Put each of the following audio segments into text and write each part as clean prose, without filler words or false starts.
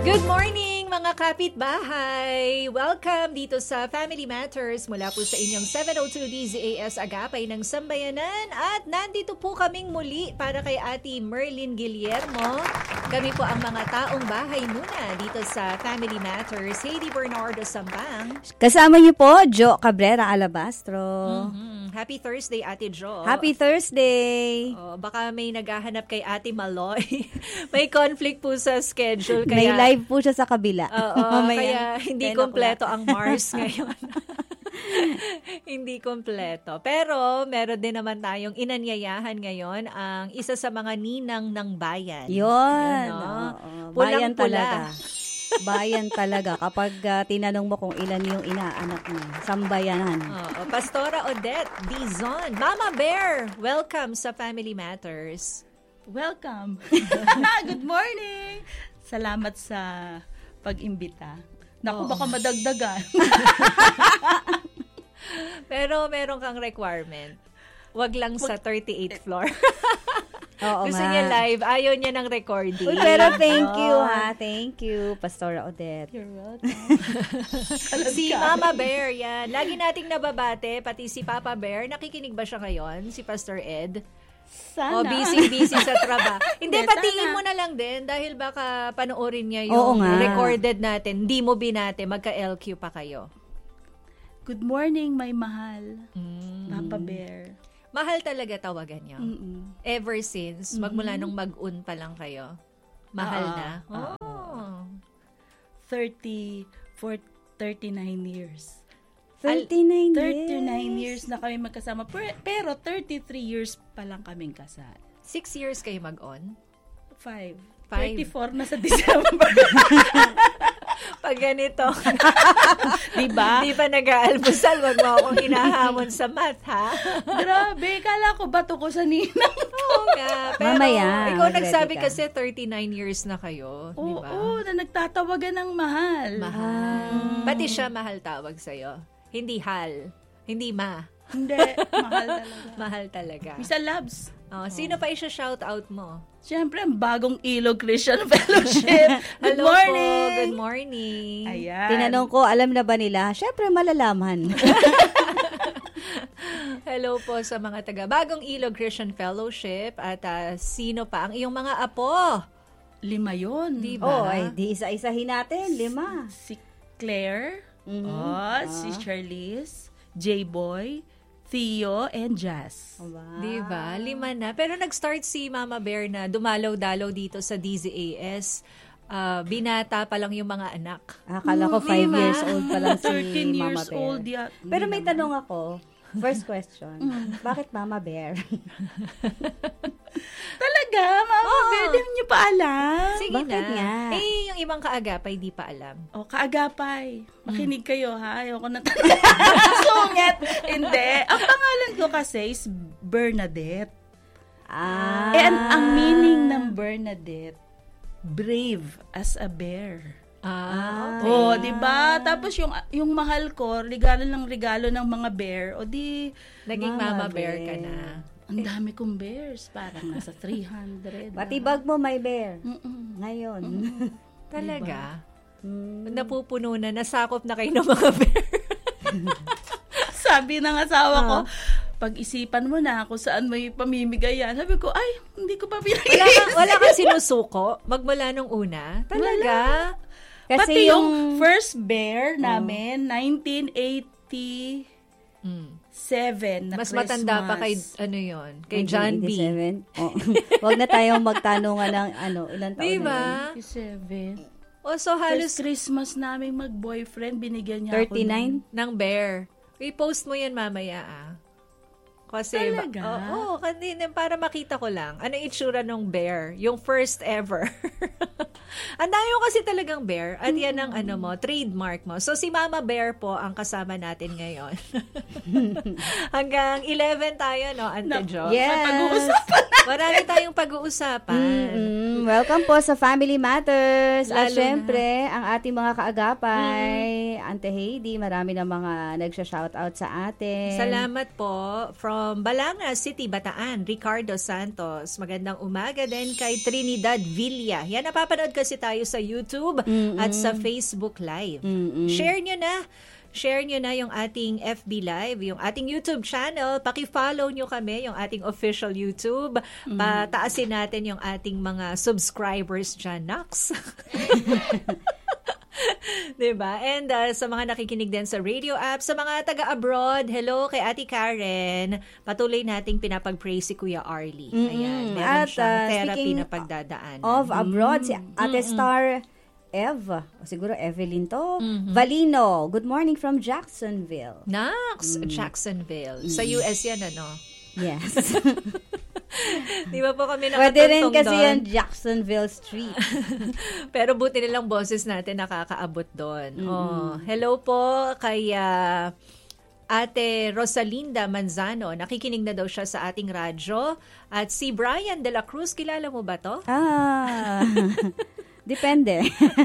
Good morning mga kapitbahay! Welcome dito sa Family Matters mula po sa inyong 702 DZAS Agapay ng Sambayanan at nandito po kaming muli para kay Ate Merlin Guillermo. Kami po ang mga taong bahay muna dito sa Family Matters. Heidi Bernardo Sambang. Kasama niyo po, Jo Cabrera Alabastro. Happy Thursday, Ate Jo. Happy Thursday! Baka may naghahanap kay Ate Maloy. May conflict po sa schedule. Kaya, may live po siya sa kabila. Kaya hindi kompleto ang Mars ngayon. Hindi kompleto. Pero meron din naman tayong inanyayahan ngayon ang isa sa mga ninang ng bayan. Yun. Pulang-pula. Bayan talaga. Bayan talaga. Kapag tinanong mo kung ilan yung inaanak mo. Sambayanan. Pastora Odette Dizon. Mama Bear, welcome sa Family Matters. Welcome. Good morning. Salamat sa pag-imbita. Naku, baka madagdagan. Pero meron kang requirement. Wag lang sa 38th floor. Oo, Gusto niya live. Ayaw niya ng recording. Pero thank you, ha. Thank you, Pastora Odette. You're welcome. Si Mama Bear, yan. Lagi nating nababate, pati si Papa Bear. Nakikinig ba siya ngayon? Si Pastor Ed? Sana. Busy sa trabaho. Hindi, patingin mo na lang din dahil baka panoorin niya yung recorded natin. Hindi mo binate, magka-LQ pa kayo. Good morning, my mahal. Papa Bear. Mahal talaga tawagan niyo. Ever since, magmula nung mag-un pa lang kayo. Mahal na. 39 years. 39 years na kami magkasama. Pero 33 years pa lang kaming kasal. 6 years kayo mag-on? 5. 5. 34 na sa December. Pag ganito. Diba? Di pa nag-aalmusal, wag mo akong hinahamon sa math, ha? Grabe, kala ko bato ko sa ninang. Oo nga. Pero mamaya, ikaw nagsabi kasi 39 years na kayo. Di ba? Oo, na nagtatawagan ng mahal. Mahal. Pati siya mahal tawag sa'yo. Hindi hal. Hindi ma. Hindi, mahal talaga. Mahal talaga. Misa Labs. Sino pa i-shout out mo? Siyempre, ang bagong Ilog Christian Fellowship. Good Hello morning. po. Good morning. Ayan. Tinanong ko, alam na ba nila? Siyempre, malalaman. Hello po sa mga taga Bagong Ilog Christian Fellowship at sino pa ang iyong mga apo? 5 yun. Diba? Ay, di isa-isahin natin. 5. Si Claire, si Charlize, J-Boy, Theo, and Jazz. Wow. Diba? 5 na. Pero nag-start si Mama Bear na dumalaw-dalaw dito sa DZAS. Binata pa lang yung mga anak. Akala ko 5 Diba? years old pa lang si 13 Mama years Bear. old yan. Pero may tanong ako. First question. Bakit Mama Bear? Talaga? Mama Bear, di nyo pa alam? Sige Bakit na. nga? Yung ibang kaagapay di pa alam. Kaagapay. Makinig kayo, ha? Ayoko na sungit. Hindi. Ang pangalan ko kasi is Bernadette. And ang meaning ng Bernadette, brave as a bear. Okay. Di ba? Tapos yung mahal ko, regalo ng mga bear, di Naging Mama Bear ka na. ang dami kong bears, parang nasa 300. Patibag mo, may bear. Ngayon. Talaga? Napupuno na, nasakop na kayo ng mga bear. Sabi ng asawa ko, pag-isipan mo na kung saan may pamimigay yan. Sabi ko, ay, hindi ko pa pinag-iisip. Wala kang sinusuko magmula nung una? Talaga? Kasi Pati yung first bear namin, 1987 na Mas Christmas. matanda pa kay, kay John B. 1987. Huwag na tayong magtanungan ng ilan taon Diba? na 87. So halos First Christmas namin mag-boyfriend, binigyan niya 39? ng bear. I-post mo yan mamaya, Kasi, Talaga? Kanina, para makita ko lang. Ano itsura ng bear? Yung first ever. Ang dami mo kasi talagang bear. At yan ang trademark mo. So, si Mama Bear po ang kasama natin ngayon. Hanggang 11 tayo, Ante Jo? Yes. Marami tayong pag-uusapan. Welcome po sa Family Matters. At Lalo syempre, ang ating mga kaagapay, Ante Heidi. Marami na mga nagsha-shoutout sa atin. Salamat po. From Balanga City, Bataan, Ricardo Santos. Magandang umaga din kay Trinidad Villa. Yan, napapanood kasi tayo sa YouTube at sa Facebook Live. Share nyo na yung ating FB Live, yung ating YouTube channel. Paki-follow nyo kami, yung ating official YouTube. Pataasin natin yung ating mga subscribers dyan, Nox. Diba? And sa mga nakikinig din sa radio app, sa mga taga-abroad, hello kay Ate Karen. Patuloy nating pinapag-pray si Kuya Arlie. Ayan, meron siyang therapy na pagdadaan. Of abroad, si Ate Star Eve, siguro Evelyn to. Valino, good morning from Jacksonville. Nox, Jacksonville. Sa US yan, ano? Yes. Di ba po kami Pwede rin nakatuntong kasi doon? yan Jacksonville Street. Pero buti nilang boses natin nakakaabot doon. Hello po kay Ate Rosalinda Manzano. Nakikinig na daw siya sa ating radyo. At si Brian de la Cruz, kilala mo ba to? Depende.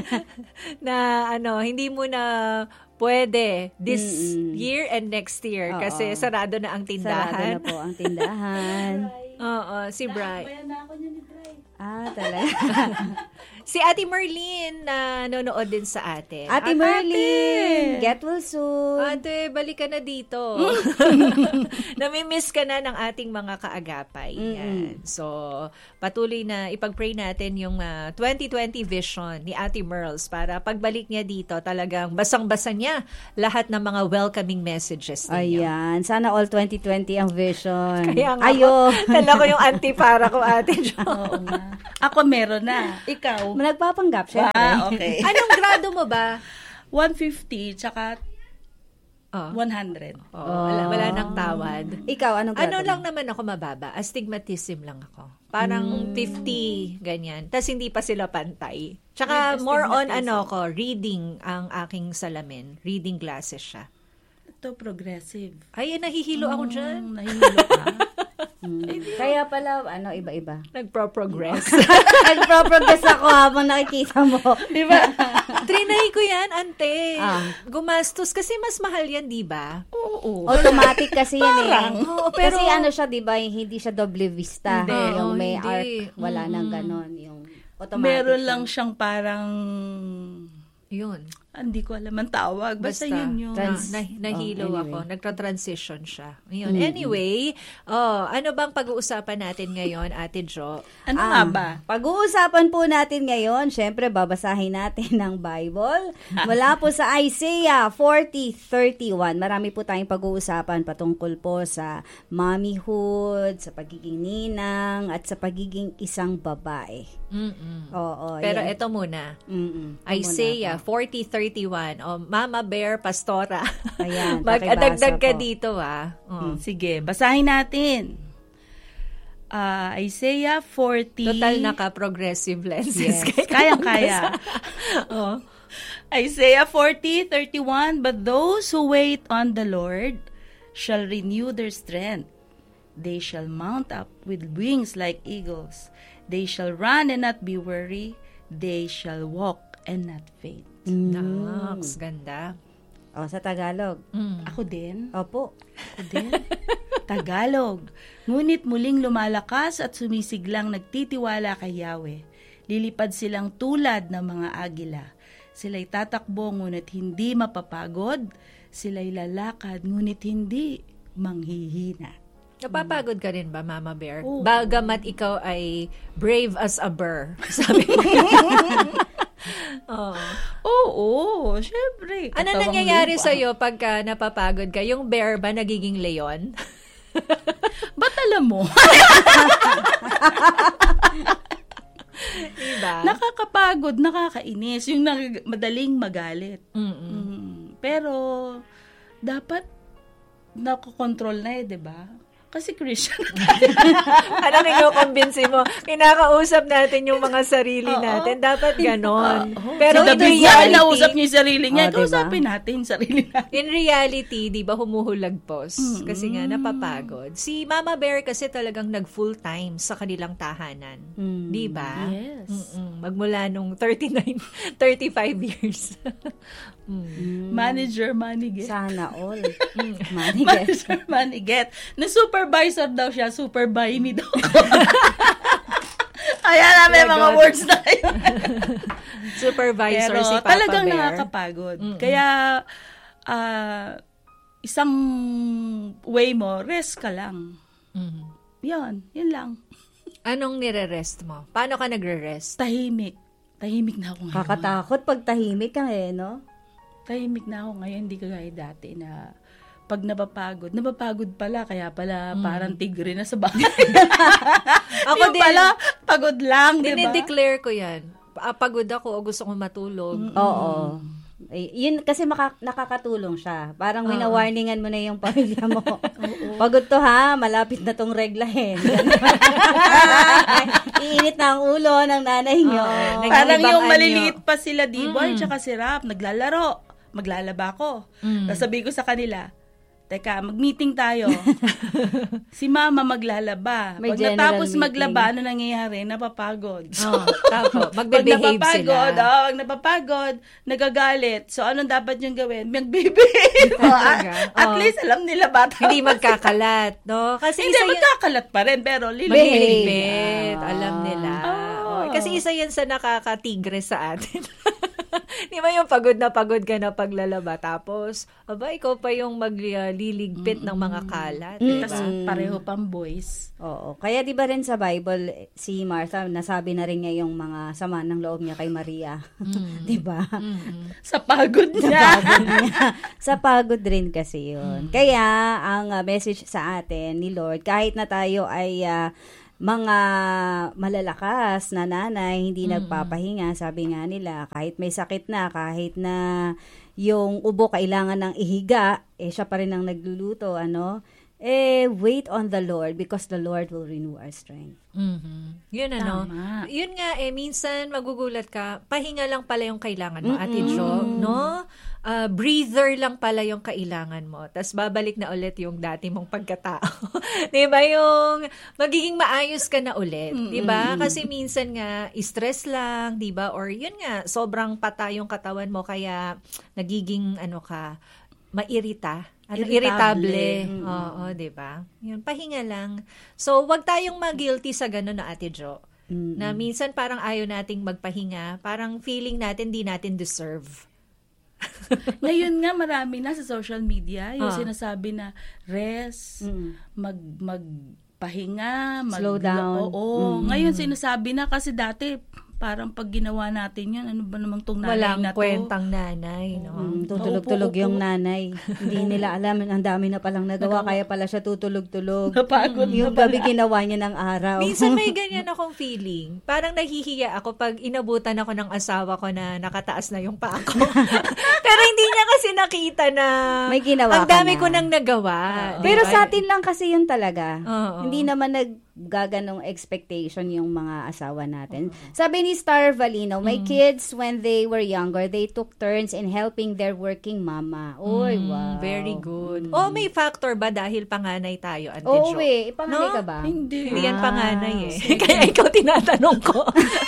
Na hindi mo na pwede this year and next year kasi sarado na ang tindahan. Sarado na po ang tindahan. Oo, si Brian. Bayan na ako niya ni Bray. Talaga. Si Ate Merlin na nanonood din sa atin. Ate Merlin, get well soon. Ate, balik ka na dito. Namimiss ka na ng ating mga kaagapay. Yan. So, patuloy na ipag-pray natin yung 2020 vision ni Ate Merls para pagbalik niya dito, talagang basang-basa niya lahat ng mga welcoming messages ninyo. Ayan, sana all 2020 ang vision. Kaya nga tala ko yung antipara ko, Ate Jo. Oo nga. Ako meron na. Ikaw? Nagpapanggap, syempre. Okay. Anong grado mo ba? 150, tsaka 100. Wala nang tawad. Ikaw, anong grado? Ano lang naman ako mababa? Astigmatism lang ako. Parang 50, ganyan. Tapos hindi pa sila pantay. Tsaka more on reading ang aking salamin. Reading glasses siya. Ito, progressive. Ay, nahihilo ako dyan. Nahihilo ka? Kaya pala, iba-iba. Nagpro-progress. Nagpro-progress ako habang nakikita mo. Di ba? Trinay ko yan, ante. Gumastos kasi mas mahal yan, di ba? Oo. Automatic kasi yan Oo, pero kasi siya, di ba, hindi siya doble vista. Hindi. Yung may hindi. arc, wala nang ganon. Yung automatic. Meron lang siyang parang... yun. Hindi ko alam ang tawag. Basta yun yung... Nahilo anyway. ako. Nagtra-transition siya. Yun. Anyway, ano bang pag-uusapan natin ngayon, Ate Jo? Ano nga ba? Pag-uusapan po natin ngayon, syempre babasahin natin ng Bible. Mula po sa Isaiah 40:31. Marami po tayong pag-uusapan patungkol po sa mommyhood, sa pagiging ninang, at sa pagiging isang babae. Oo. Pero yan. ito muna. Muna Isaiah 40:31. Mama Bear Pastora. Ayan, Mag-adagdag ka pakibasa po. dito, Sige, basahin natin. Isaiah 40. Total naka-progressive lenses. Yes, kayang-kaya. Isaiah 40:31. But those who wait on the Lord shall renew their strength. They shall mount up with wings like eagles. They shall run and not be weary. They shall walk and not faint. Nox, ganda. Sa Tagalog. Ako din. Opo. Ako din. Tagalog. Ngunit muling lumalakas at sumisiglang nagtitiwala kay Yahweh. Lilipad silang tulad ng mga agila. Sila'y tatakbo ngunit hindi mapapagod. Sila'y lalakad ngunit hindi manghihina. Napapagod ka rin ba, Mama Bear? Oo. Bagamat ikaw ay brave as a burr. Sabi ko. Oo, syempre. Ano Katawang nangyayari lupa. sa'yo pagka napapagod ka? Yung bear ba nagiging leon? Ba't alam mo? Diba? Nakakapagod, nakakainis. Yung madaling magalit. Pero, dapat nakokontrol na di ba? Kasi Christian Ano nag-convince mo? Kinakausap natin yung mga sarili natin. Dapat ganon. Pero si in David reality, nausap niya yung sarili niya. Diba? Kausapin natin yung sarili natin. in reality, di ba, humuhulagpos. Kasi nga, napapagod. Si Mama Bear kasi talagang nag-full time sa kanilang tahanan. Di ba? Yes. Magmula nung 35 years. Manager, money get. Sana all. Money get. Manager, money get. Na supervisor daw siya, super buy me daw. Kaya na may mga words na yun. Supervisor Pero si Papa talagang Bear. nakakapagod. Kaya, isang way mo, rest ka lang. Yun lang. Anong nire-rest mo? Paano ka nagre-rest? Tahimik na ako ngayon. Kakatakot pag tahimik ka no? Tahimik na ako ngayon, hindi kagaya dati na pag napapagod pala, kaya pala parang tigre na sa bahay. Ako yung din, pala, pagod lang, di ba? dinideclare ko yan. Pagod ako o gusto kong matulog. Oo. Yun kasi nakakatulong siya. Parang wina-warningan mo na yung pamilya mo. Pagod to ha, malapit na tong reglahin. Iinit na ang ulo ng nanay nyo. Parang Nag-ibang yung anyo. maliliit pa sila, D-Boy, tsaka si Rap, naglalaro. Maglalaba ko. Tapos sabi ko sa kanila, teka, mag-meeting tayo. Si Mama maglalaba. May Pag general natapos meeting. maglaba, ano nangyayari? Napapagod. Tapo, Pag magbe-behave napapagod, sila. pag napapagod, nagagalit. So, anong dapat yung gawin? Mag-behave. At least, alam nila bata. Hindi magkakalat, no? Kasi Hindi, isa yun, magkakalat pa rin, pero magliligpit. Alam nila. Oh. Kasi isa yan sa nakakatigre sa atin. Di ba yung pagod na paglalaba, tapos, ikaw pa yung magliligpit ng mga kalat. Diba? Tapos, pareho pang boys. Oo. Kaya di ba rin sa Bible, si Martha, nasabi na rin niya yung mga sama ng loob niya kay Maria. Di ba? Sa pagod niya. Sa pagod rin kasi yun. Kaya, ang message sa atin ni Lord, kahit na tayo ay mga malalakas na nanay, hindi nagpapahinga, sabi nga nila, kahit may sakit na, kahit na yung ubo kailangan ng ihiga, siya pa rin ang nagluluto, wait on the Lord because the Lord will renew our strength. Yun Tama. Yun nga minsan magugulat ka, pahinga lang pala yung kailangan mo, Ate Jo, no? Breather lang pala yung kailangan mo. Tapos babalik na ulit yung dati mong pagkatao. 'Di ba? Yung magiging maayos ka na ulit, 'di ba? Kasi minsan nga stress lang, 'di ba? Or yun nga, sobrang pata yung katawan mo kaya nagiging mairita. Irritable. Oo, 'di ba? Yun, pahinga lang. So, wag tayong ma-guilty sa ganun na Ate Jo. Na minsan parang ayaw nating magpahinga, parang feeling natin di natin deserve. Ngayon nga, marami na sa social media yung sinasabi na rest, magpahinga, Slow down. Oo. Ngayon, sinasabi na kasi dati, parang pag ginawa natin yan, ano ba namang tong nanay Walang na to? kwentang nanay, no? Tutulog-tulog yung nanay. Hindi nila alam, ang dami na palang nagawa, kaya pala siya tutulog-tulog. Napagod na Yung gabi ginawa niya ng araw. Minsan may ganyan akong feeling. Parang nahihiya ako pag inabutan ako ng asawa ko na nakataas na yung paa ko. Pero hindi niya kasi nakita na May ginawa ang dami ka na. ko nang nagawa. Pero Diba? sa atin lang kasi yun talaga. Oo. Hindi naman naggaganong expectation yung mga asawa natin. Sabi ni Star Valino, my kids, when they were younger, they took turns in helping their working mama. Oy, wow. Very good. May factor ba dahil panganay tayo, Ante Oo, Jo? panganay No? ka ba? Hindi. Hindi yan panganay Kaya ikaw tinatanong ko.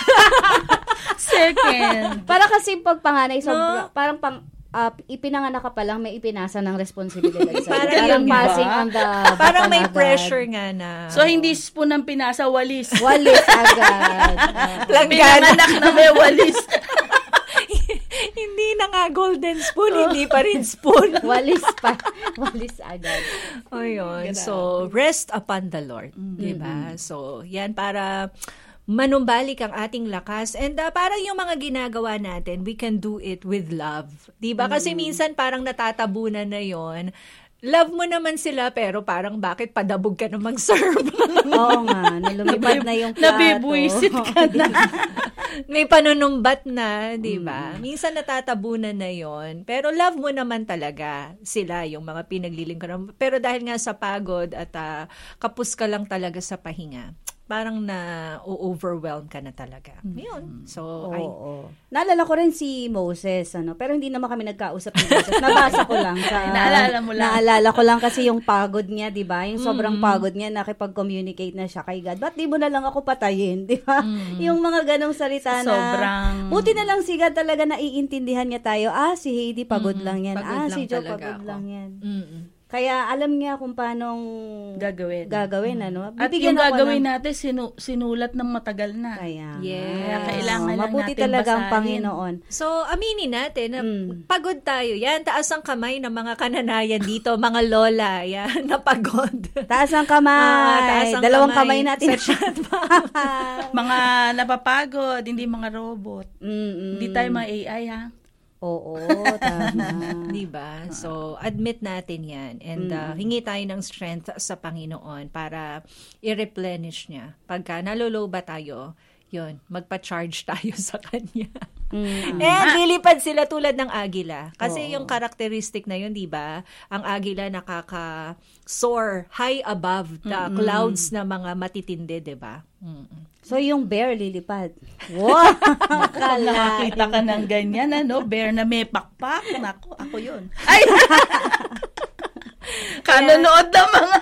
Second. Para kasi pag panganay, parang ipinanganak ka pa lang, may ipinasa ng responsibilidad sa'yo. Parang Parang yun, passing diba? on the Parang may baton agad. pressure nga na. So, hindi spoon ang pinasa, walis. Walis agad. Planggana. Pinanganak na may walis. Hindi na nga golden spoon, hindi pa rin spoon. Walis pa. Walis agad. Ayun. So, rest upon the Lord. Diba? So, yan para manumbalik ang ating lakas. And parang yung mga ginagawa natin, we can do it with love. Diba? Kasi minsan parang natatabunan na yon. Love mo naman sila, pero parang bakit padabog ka na mag-serve? Oo nga, nalumipad na yung plato. Nabibuisit ka na. May panunumbat na, di ba? Minsan natatabunan na yon. Pero love mo naman talaga sila, yung mga pinaglilingkuran. Pero dahil nga sa pagod at kapus ka lang talaga sa pahinga, parang na-overwhelm ka na talaga. Yun. So, Oo. Naalala ko rin si Moses, pero hindi naman kami nagkausap ni Moses. Nabasa ko lang. Naalala mo lang. Naalala ko lang kasi yung pagod niya, di ba? Yung sobrang pagod niya, nakipag-communicate na siya kay God. Ba't di mo na lang ako patayin, di ba? Yung mga ganong salita na, Sobrang... buti na lang si God talaga naiintindihan niya tayo. Si Heidi pagod lang yan. Pagod lang Si Joe talaga pagod ako. lang yan. Mm-mm. Kaya alam niya kung paanong gagawin. ano. At Bibigyan yung ako gagawin ng- natin, sinulat ng matagal na. Kaya, Yes. Kaya kailangan lang mabuti natin talaga ang basahin. Panginoon. So, aminin natin na pagod tayo. Yan, taas ang kamay ng mga kananayan dito, mga lola. Yan, napagod. Taas ang kamay. Taas ang Dalawang kamay natin. Sa chat Mga napapagod, hindi mga robot. Mm-mm. Hindi tayo mga AI, ha? Oo, tama. Diba? So, admit natin yan. And hingi tayo ng strength sa Panginoon para i-replenish niya. Pagka nalolow ba tayo, yun, magpa-charge tayo sa Kanya. And lilipad sila tulad ng agila. Kasi yung characteristic na yun, diba? Ang agila nakaka-soar high above the clouds na mga matitindi, diba? So, yung bear lilipad. Wow! Nakakita ka ng ganyan, bear na may pakpak. Nako, ako yun. Ay! Kanonood ng mga...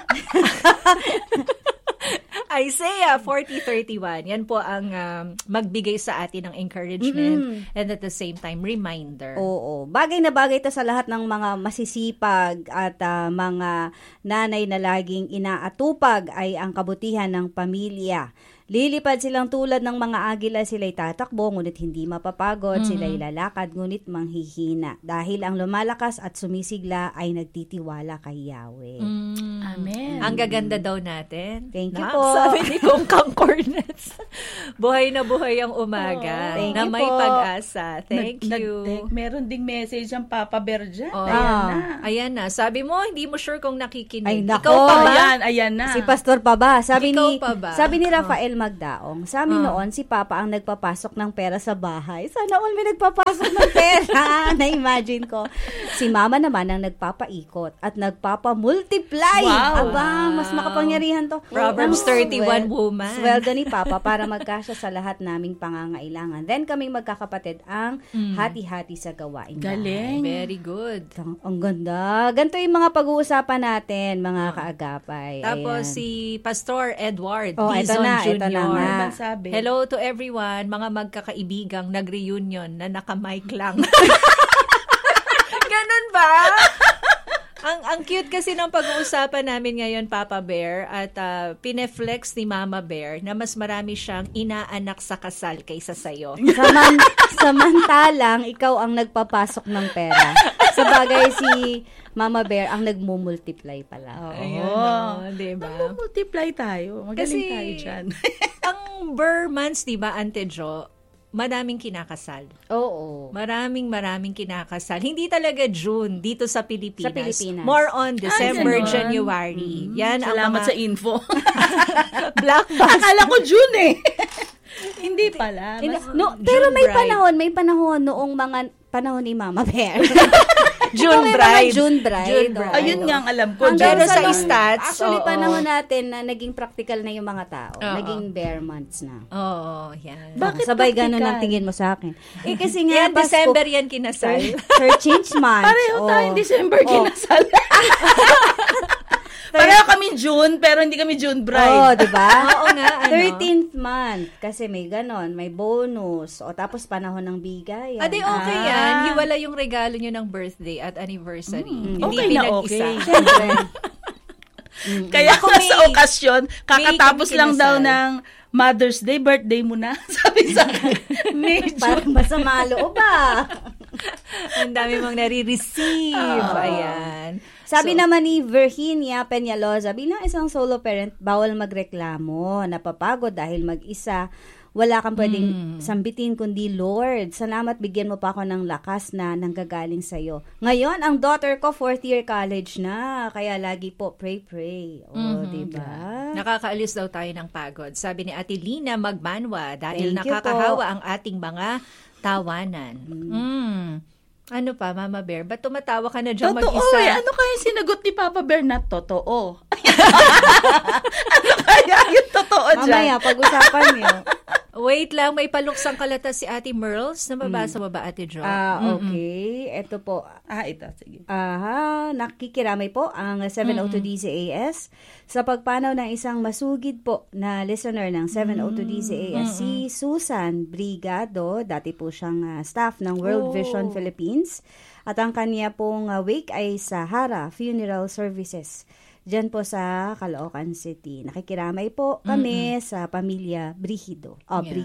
Isaiah 40:31. Yan po ang magbigay sa atin ng encouragement and at the same time, reminder. Oo. Bagay na bagay ito sa lahat ng mga masisipag at mga nanay na laging inaatupag ay ang kabutihan ng pamilya. Lilipad silang tulad ng mga agila, sila'y tatakbo, ngunit hindi mapapagod, sila'y lalakad, ngunit manghihina. Dahil ang lumalakas at sumisigla ay nagtitiwala kay Yahweh. Amen. Ang gaganda daw natin. Thank you Nak, po. Sabi ni Kong Cornets. Buhay na buhay ang umaga. Thank na you may po. pag-asa. Thank you. Meron ding message ang Papa Bear dyan. Oh, Ayan na. Ayan na. Sabi mo, hindi mo sure kung nakikinig. Ay, nako. Ikaw pa ba? Ayan na. Si Pastor pa ba? Sabi Ikaw ni pa ba? Sabi ni Rafael Magdaong, sa amin noon si Papa ang nagpapasok ng pera sa bahay. Sana all may nagpapasok ng pera. Na-imagine ko. Si Mama naman ang nagpapaikot at nagpapamultiply. Wow. Aba, mas makapangyarihan to. Proverbs Ang 31 woman. Sweldo ni Papa para magkasya sa lahat naming pangangailangan. Then kaming magkakapatid ang hati-hati sa gawain. Galing. Very good. Ang ganda. Ganito yung mga pag-uusapan natin, mga kaagapay. Tapos Ayan. si Pastor Edward Oh, ito Dizon na, Jr. ito na nga. Ano bang sabi? Hello to everyone, mga magkakaibigang nag-reunion na naka-mic lang. Ganun ba? Ang cute kasi ng pag-uusapan namin ngayon, Papa Bear, at pineflex ni Mama Bear na mas marami siyang inaanak sa kasal kaysa sa'yo. Samantalang, ikaw ang nagpapasok ng pera. Sa bagay si Mama Bear ang nagmumultiply pala. Ayun, diba? Multiply tayo. Magaling Kasi, tayo dyan. ang Burr months, diba, Ante Jo, maraming kinakasal. Oo. Maraming kinakasal. Hindi talaga June dito sa Pilipinas. Sa Pilipinas. More on December, ganon. January. Yan ang Salamat mga sa info. black box. Akala ko June eh. Hindi pala. No, pero June may bride. panahon noong mga panahon ni Mama Bear. June May mga bride. June bride. June bride. Ayun nga ang alam ko. Hanggang Pero sa nung- stats, Actually, oo. panahon natin na naging practical na yung mga tao. Oo. Naging bear months na. Oo, yan. Bakit Sabay practical? ganun ang tingin mo sa akin. Kasi nga, Yan, December yan kinasal. Change months. Pareho tayong December Oh. kinasal. Pareho kami June, pero hindi kami June bride. Oo, di ba? Oo nga, ano? 13th month. Kasi may ganon, may bonus. O tapos panahon ng bigay. Adi, okay yan. Hiwala yung regalo nyo ng birthday at anniversary. Hindi Okay na pinag-isa. okay. Siyempre. Kaya Ako kung may- sa okasyon, kakatapos may lang daw kinasal. ng Mother's Day, birthday mo na. Sabi sa akin, May June. Parang masama loob ba? Ang dami mong nare-receive. Ayan. Sabi naman ni Virginia Peñalosa, bilang isang solo parent, bawal magreklamo, napapagod dahil mag-isa. Wala kang pwedeng sambitin kundi Lord. Salamat, bigyan mo pa ako ng lakas na nanggagaling sa'yo. Ngayon, ang daughter ko, 4th year college na. Kaya lagi po, pray. Diba? Nakakaalis daw tayo ng pagod. Sabi ni Ate Lina Magmanwa, dahil Thank you nakakahawa po. ang ating mga tawanan. Ano pa, Mama Bear? Ba't tumatawa ka na dyan Totoo mag-isa? eh. Ano kaya sinagot ni Papa Bear na totoo? Ano kaya yung totoo dyan? Mamaya, pag-usapan niyo. Wait lang, may paluksang kalata si Ate Merles. Nababasa mo ba, Ate Jo? Okay. Ito po. Ito. Sige. Nakikiramay po ang 702 DZAS sa pagpanaw ng isang masugid po na listener ng 702 DZAS, si Susan Brigado. Dati po siyang staff ng World Vision Philippines. At ang kanya pong wake ay sa Hara Funeral Services. Diyan po sa Caloocan City. Nakikiramay po kami sa pamilya Brigado.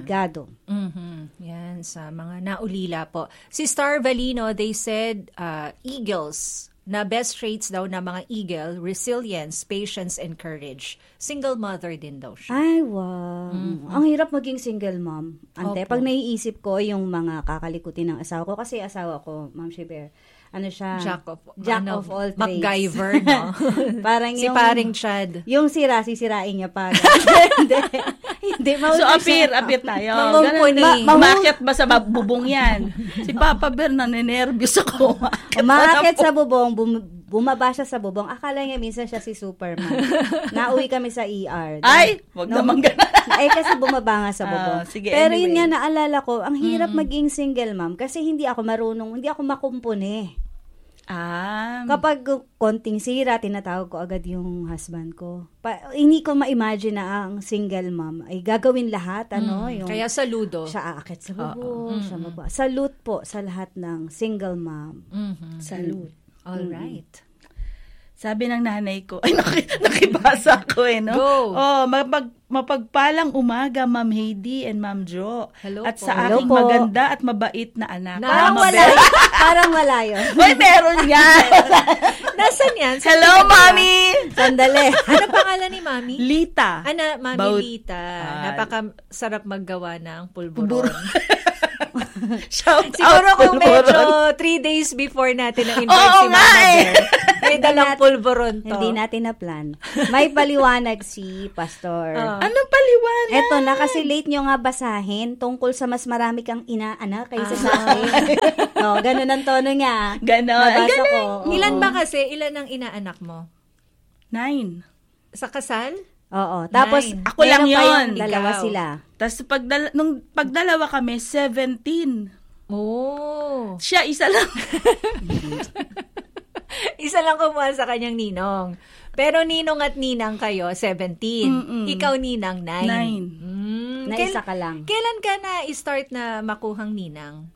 Yan, sa mga naulila po. Si Star Valino, they said eagles, na best traits daw na mga eagle, resilience, patience, and courage. Single mother din daw siya. Ay, wow. Ang hirap maging single mom. Ante, Opo. pag naiisip ko yung mga kakalikutin ng asawa ko, kasi asawa ko, Ma'am Shiver, ano siya? Jack of all trades. MacGyver, no? Parang Si yung, paring Chad. yung sisirain niya pa. Hindi. So, appear tayo. Mamungkuni. Umakyat ba sa bubong yan? Si Papa Bear, naninervyos ako. Umakit sa bubong, bumaba siya sa bubong. Akala niya minsan siya si Superman. Nauwi kami sa ER. Ay, wag naman ganun. Kasi bumaba nga sa bubong. Sige, Pero anyway. yun nga, naalala ko, ang hirap maging single mom kasi hindi ako marunong, hindi ako makumpuni. Kapag konting sira, tinatawag ko agad yung husband ko. Hindi ko ma-imagine na ang single mom ay gagawin lahat, yung Kaya saludo. siya aakit sa bubong, siya baba. Salute po sa lahat ng single mom. Salute. All right. Sabi ng nanay ko, ay nakibasa ko no? Go. Mapagpalang umaga, Ma'am Heidi and Ma'am Jo. Hello at po. sa Hello aking po. maganda at mabait na anak. Parang Mama wala, Bear. parang wala yun. Uy, meron yan. Nasaan yan? Saan Hello, pinagawa? Mami! Sandali. Ano pangalan ni Mami? Lita. Mami Baut- Lita. Napakasarap maggawa ng pulburon. Shout Siguro out, kung Pulburon. medyo 3 days before natin na-invite Oo si nga Mama eh. Bear, may dalang pulburon to. Hindi natin na plan. May paliwanag si Pastor. Anong paliwanag? Eto na, kasi late nyo nga basahin tungkol sa mas marami kang inaanak kaysa sa akin. No, ganun ang tono niya. Ganon. Nabasa ko. Ilan ba kasi? Ilan ang inaanak mo? 9. Sa kasal? Oo. Tapos, 9. Ako lang meron pa yun. yung dalawa Ikaw. sila. Tapos nung pagdalawa kami, 17. Oh. Siya, isa lang. Isa lang kumuha sa kanyang ninong. Pero ninong at ninang kayo, 17. Ikaw ninang, 9. 9. Na isa ka lang. Kailan ka na-start na makuhang ninang?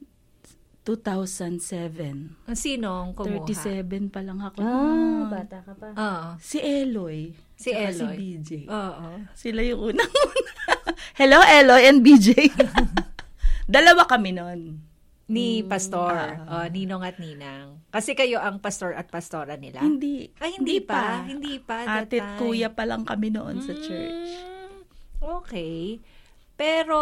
2007. Sinong kumuha? 37 pa lang ako. Bata ka pa. Oo. Si Eloy. Si Tsaka Eloy. Si BJ. Oo. Sila yung unang-una. Hello, Eloy and BJ. Dalawa kami nun. Ni Pastor. Ninong at ninang. Kasi kayo ang pastor at pastora nila? Hindi. Ay, hindi pa. Hindi pa. that Ate at time. kuya pa lang kami noon sa church. Okay. Pero,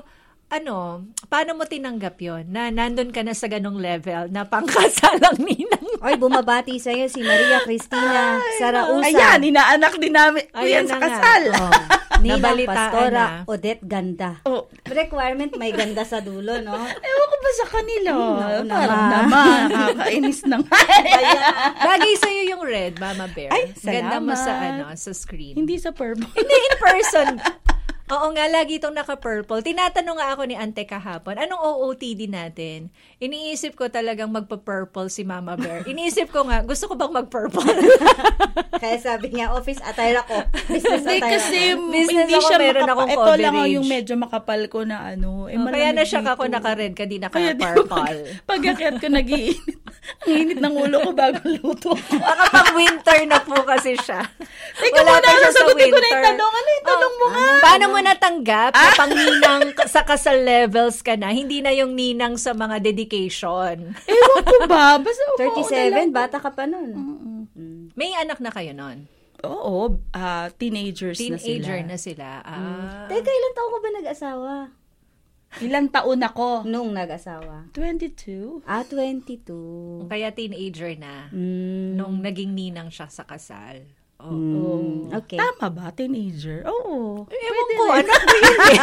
paano mo tinanggap yon na nandun ka na sa ganong level na pangkasalang ninang? Oy, bumabati sa'yo si Maria Cristina Sarausa. Ayan, inaanak din namin. Ayan Ayan sa na nga. kasal. Ninang Nabalitaan Pastora na. Odette Ganda. Oh, Requirement, may ganda sa dulo, no? ewan ko ba sa kanila? naku Parang naman. nakakainis na nga. Bagay sa'yo yung red, Mama Bear. Ay, Ganda mo salamat. sa screen. Hindi sa purple. Hindi in person. Oo nga, lagi itong naka-purple. Tinatanong nga ako ni Ante kahapon, anong OOTD natin? Iniisip ko talagang magpa-purple si Mama Bear. Iniisip ko nga, gusto ko bang mag-purple? Kaya sabi niya, office attire ako. Business Hindi attire kasi ako. Business hindi ako, siya meron akong Ito lang coverage. yung medyo makapal ko na Kaya na siya dito. ako naka-red, ka di Kaya di ba, naka-purple. pag-akyat ko nag-iinit. Ang init ng ulo ko bago luto ko. Baka pang winter na po kasi siya. Teka Wala muna, pa siya sa sasagutin ko na yung winter. tanong. Ano yung tanong mo nga? Paano mo natanggap na pang ninang sa kasal levels ka na, hindi na yung ninang sa mga dedication? Ewan ko ba? Basta 37, bata ka pa nun. May anak na kayo nun? Oo, teenagers Teenager na na sila. Teka, ilan taon ka ba nag-asawa? Ilang taon ako? Nung nag-asawa? 22. 22. Kaya teenager na nung naging ninang siya sa kasal. Okay. Tama ba? Teenager? Oo. Ewan ko, anak mo yun eh.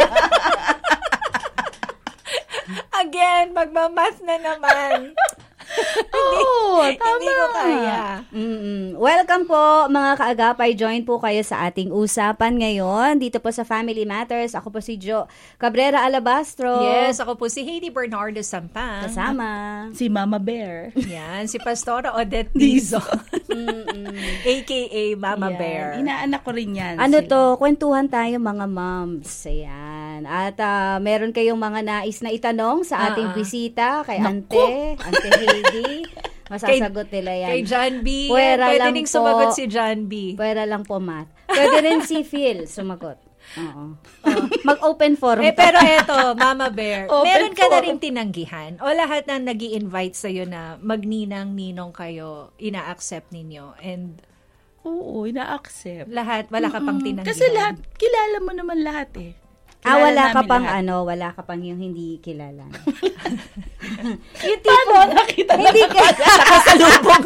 Again, magmamath na naman. Oo, tama. Hindi ko kaya. Welcome po mga kaagapay. Join po kayo sa ating usapan ngayon dito po sa Family Matters. Ako po si Jo Cabrera Alabastro. Yes, ako po si Heidi Bernardo Sampang. Kasama. Si Mama Bear. Yan, si Pastora Odette Dizon. AKA Mama Yan. Bear. Inaanak ko rin yan. Ano to, kwentuhan tayo mga moms. Ayan. At meron kayong mga nais na itanong sa ating bisita kay Ante Heidi. Masasagot nila yan. Kay John B. Pwera Pwede lang ding po. sumagot si John B. Pwera lang po, Matt. Pwede rin si Phil sumagot. Oo. Mag-open forum. Pero eto, Mama Bear, Open meron ka na forum. rin tinanggihan? O lahat na nag-i-invite sa'yo na magninang-ninong kayo, ina-accept ninyo? And Oo, ina-accept. lahat, wala ka pang tinanggihan? Kasi lahat, kilala mo naman lahat eh. Wala ka namin pang lahat. wala ka pang yung hindi kilala. Yung tipo, nakita na Hindi ka Nakasalubong.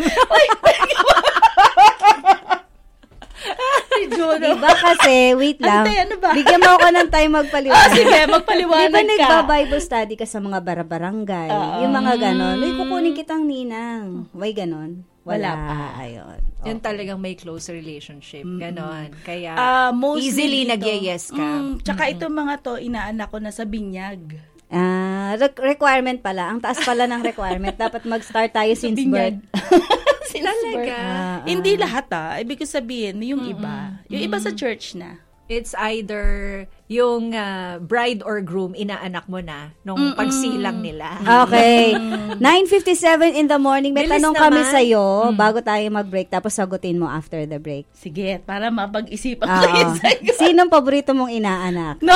si Juno. Diba kasi, wait lang. Ante, ano ba? Bigyan mo ako ng time magpaliwanag. Sige, Di ba magpaliwanag ka. nagba-Bible study ka sa mga barabarangay? Oo. Yung mga ganon. Uy, kukunin kitang ninang. May ganon? Wala pa. Ayun. Yun talagang may close relationship. Ganon. Kaya Mostly easily dito. nag-yes ka. Tsaka itong mga to, inaanak ko na sa binyag. Requirement pala. Ang taas pala ng requirement. Dapat mag-start tayo since birth. Since birth. Talaga? Hindi lahat Ibig ko sabihin, yung iba. Yung iba sa church na. It's either yung bride or groom, inaanak mo na nung pagsilang nila. Okay. 9:57 in the morning. May Bilis tanong kami naman. sa'yo bago tayo mag-break. Tapos sagutin mo after the break. Sige, para mapag-isipan ko yun sa'yo. Sinong paborito mong inaanak? No!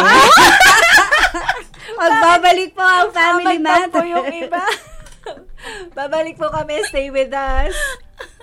Magbabalik po ang Family Mamagtag po Matter. yung iba. Babalik po kami. Stay with us.